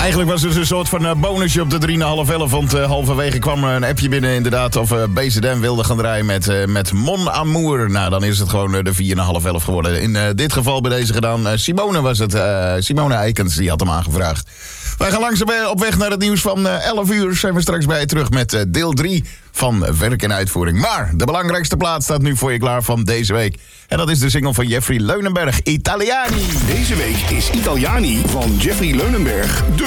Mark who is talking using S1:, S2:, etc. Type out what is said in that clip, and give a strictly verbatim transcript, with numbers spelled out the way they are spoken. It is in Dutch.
S1: Eigenlijk was het een soort van uh, bonusje op de drie na half elf. Want uh, halverwege kwam er een appje binnen inderdaad. Of uh, B Z M wilde gaan draaien met, uh, met Mon Amour. Nou, dan is het gewoon uh, de vier na half elf geworden. In uh, dit geval bij deze gedaan. Uh, Simone was het. Uh, Simone Eikens, die had hem aangevraagd. Wij gaan langzaam op weg naar het nieuws van uh, elf uur. Zijn we straks bij je terug met uh, deel drie van Werk en Uitvoering. Maar de belangrijkste plaat staat nu voor je klaar van deze week. En dat is de single van Jeffrey Leunenberg, Italiani.
S2: Deze week is Italiani van Jeffrey Leunenberg de